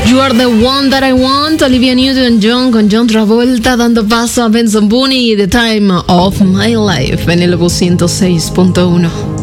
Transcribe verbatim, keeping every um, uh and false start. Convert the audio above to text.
You Are the One That I Want, Olivia Newton-John con John Travolta dando paso a Benson Boone y The Time of My Life en el ciento seis punto uno.